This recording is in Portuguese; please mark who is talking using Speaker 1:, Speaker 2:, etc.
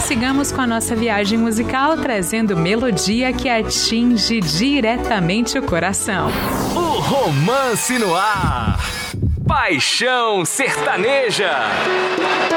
Speaker 1: sigamos com a nossa viagem musical, trazendo melodia que atinge diretamente o coração.
Speaker 2: O Romance no Ar. Paixão Sertaneja.